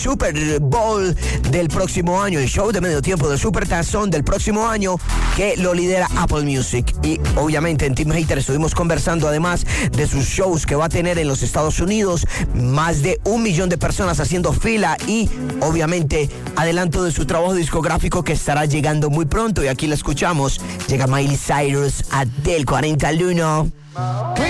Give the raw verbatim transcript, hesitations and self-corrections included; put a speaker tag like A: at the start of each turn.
A: Super Bowl del próximo año, el show de medio tiempo del Super Tazón del próximo año, que lo lidera Apple Music. Y obviamente en Team Hater estuvimos conversando además de sus shows que va a tener en los Estados Unidos, más de un millón de personas haciendo fila, y obviamente adelanto de su trabajo discográfico que estará llegando muy pronto. Y aquí la escuchamos, llega Miley Cyrus, Adele cuarenta y uno.